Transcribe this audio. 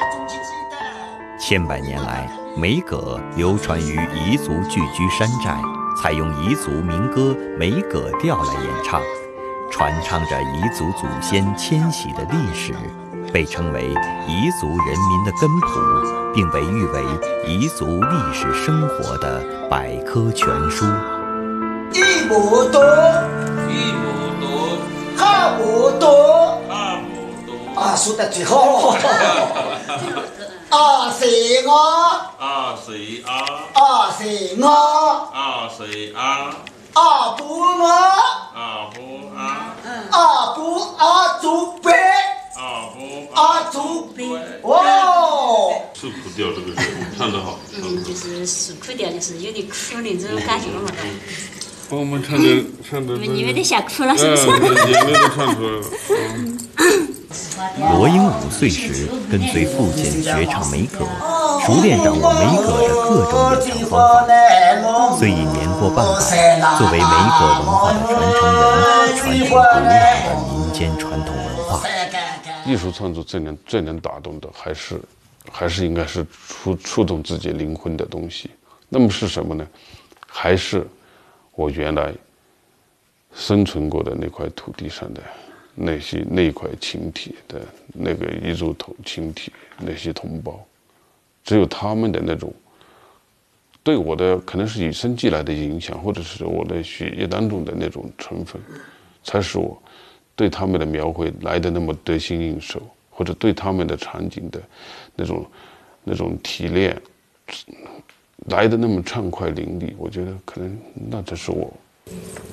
千百年来，梅葛流传于彝族聚居山寨，采用彝族民歌梅葛调来演唱，传唱着彝族祖先迁徙的历史，被称为彝族人民的根谱，并被誉为彝族历史生活的百科全书。 一亩多，哈亩多，啊，说得最好。啊是我， 啊是啊， 啊是我， 啊是啊， 啊不我， 啊不啊， 啊不啊祖辈， 啊不啊祖辈，哦。 诉苦调这个唱得好， 就是诉苦调，就是有点苦的这种感觉嘛。 把我们唱的你们有点想哭了，是不是？ 眼泪都唱出来了。 罗英5岁时跟随父亲学唱梅葛，熟练掌握梅葛的各种演唱方法。虽已年过半百，作为梅葛文化的传承人，传承古老的民间传统文化。 艺术创作最能打动的，还是应该是触动自己灵魂的东西。那么是什么呢？还是我原来生存过的那块土地上的那块群体的那个彝族群体那些同胞，只有他们的那种对我的可能是与生俱来的影响，或者是我的血液当中的那种成分，才使我对他们的描绘来的那么得心应手，或者对他们的场景的那种提炼来的那么畅快淋漓。我觉得可能那才是我